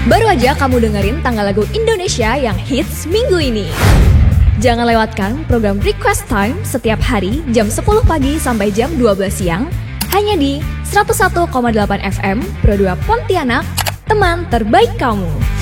Baru aja kamu dengerin tanggal lagu Indonesia yang hits minggu ini. Jangan lewatkan program Request Time setiap hari jam 10 pagi sampai jam 12 siang hanya di 101,8 FM Pro 2 Pontianak, teman terbaik kamu.